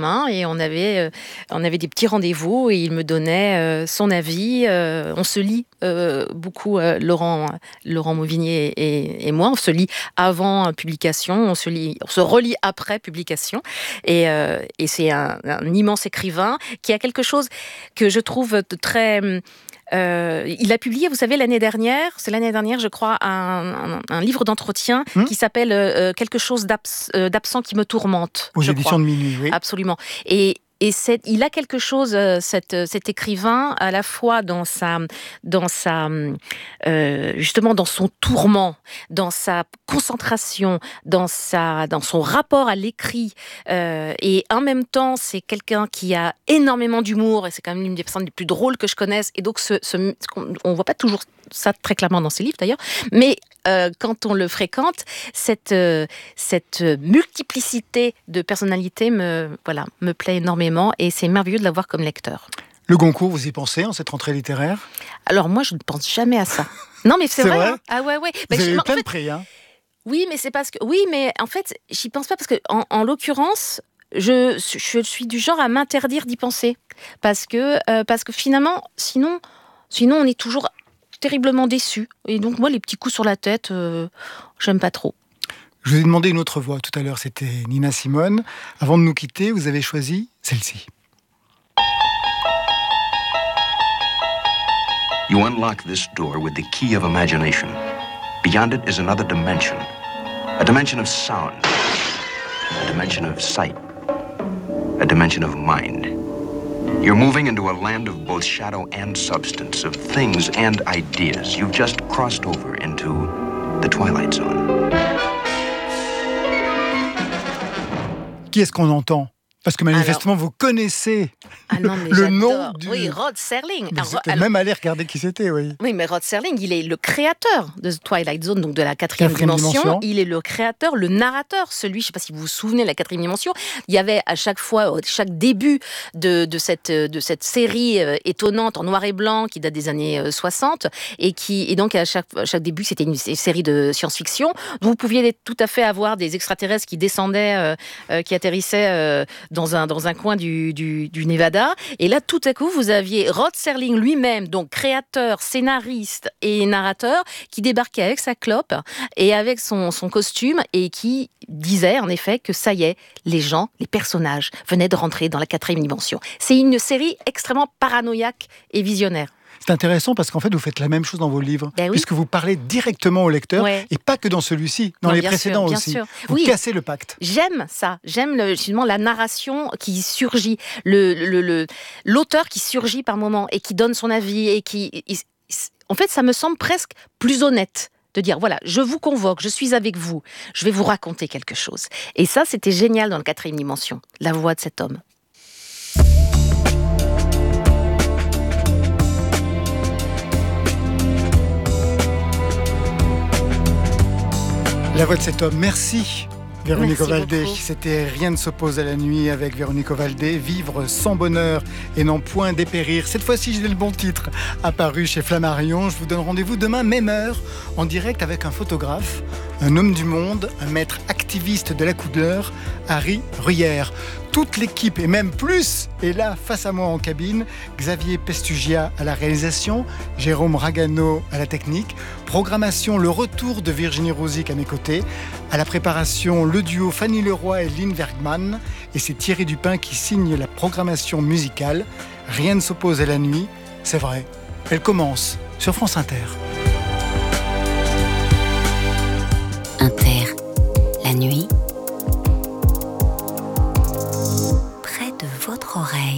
main et on avait des petits rendez-vous et il me donnait son avis. On se lit beaucoup, Laurent Mauvigné et moi. On se lit avant publication, on se relit après publication. Et c'est un immense écrivain qui a quelque chose que je trouve de très... il a publié, vous savez, l'année dernière, je crois, un livre d'entretien qui s'appelle Quelque chose d'absent qui me tourmente. Aux éditions de Minuit, oui. Absolument. Et il a quelque chose, cet écrivain, à la fois justement dans son tourment, dans sa concentration, dans son rapport à l'écrit, et en même temps, c'est quelqu'un qui a énormément d'humour, et c'est quand même l'une des personnes les plus drôles que je connaisse, et donc on voit pas toujours ça très clairement dans ses livres d'ailleurs, mais quand on le fréquente, cette multiplicité de personnalités me plaît énormément et c'est merveilleux de l'avoir comme lecteur. Le Goncourt, vous y pensez en cette rentrée littéraire ? Alors moi, je ne pense jamais à ça. Non, mais c'est vrai. Hein. Ah ouais. Vous avez eu plein de prix, hein ? Oui, mais c'est parce que... Oui, mais en fait, j'y pense pas parce que, en l'occurrence, je suis du genre à m'interdire d'y penser. Parce que finalement, sinon, on est toujours terriblement déçu. Et donc, moi, les petits coups sur la tête, j'aime pas trop. Je vous ai demandé une autre voix tout à l'heure, c'était Nina Simone. Avant de nous quitter, vous avez choisi celle-ci. You unlock this door with the key of imagination. Beyond it is another dimension. A dimension of sound. A dimension of sight. A dimension of mind. You're moving into a land of both shadow and substance, of things and ideas. You've just crossed over into the Twilight Zone. Qui est-ce qu'on entend ? Parce que manifestement, vous connaissez le nom du... Oui, Rod Serling. Vous êtes même allé regarder qui c'était, oui. Oui, mais Rod Serling, il est le créateur de Twilight Zone, donc de la quatrième dimension. Il est le créateur, le narrateur, je ne sais pas si vous vous souvenez de la quatrième dimension, il y avait à chaque fois, chaque début de cette série étonnante en noir et blanc qui date des années 60, et donc à chaque début, c'était une série de science-fiction. Vous pouviez tout à fait avoir des extraterrestres qui descendaient, qui atterrissaient dans un coin du Nevada. Et là, tout à coup, vous aviez Rod Serling lui-même, donc créateur, scénariste et narrateur, qui débarquait avec sa clope et avec son costume et qui disait, en effet, que ça y est, les personnages venaient de rentrer dans la quatrième dimension. C'est une série extrêmement paranoïaque et visionnaire. C'est intéressant parce qu'en fait, vous faites la même chose dans vos livres, puisque vous parlez directement au lecteur, et pas que dans celui-ci, dans les précédents aussi. Sûr. Vous cassez le pacte. J'aime ça. J'aime justement la narration qui surgit, l'auteur qui surgit par moments et qui donne son avis et en fait, ça me semble presque plus honnête. De dire, voilà, je vous convoque, je suis avec vous, je vais vous raconter quelque chose. Et ça, c'était génial dans la quatrième dimension, la voix de cet homme. La voix de cet homme, merci Véronique Ovaldé. Beaucoup. C'était Rien ne s'oppose à la nuit avec Véronique Ovaldé. Vivre sans bonheur et non point dépérir. Cette fois-ci, j'ai le bon titre. Apparu chez Flammarion. Je vous donne rendez-vous demain, même heure, en direct avec un photographe, un homme du monde, un maître activiste de la couleur, Harry Ruyère. Toute l'équipe, et même plus, est là face à moi en cabine. Xavier Pestugia à la réalisation, Jérôme Ragano à la technique, programmation, le retour de Virginie Rosic à mes côtés, à la préparation, le duo Fanny Leroy et Lynn Bergman, et c'est Thierry Dupin qui signe la programmation musicale. Rien ne s'oppose à la nuit, c'est vrai, elle commence sur France Inter. Inter, la nuit, près de votre oreille.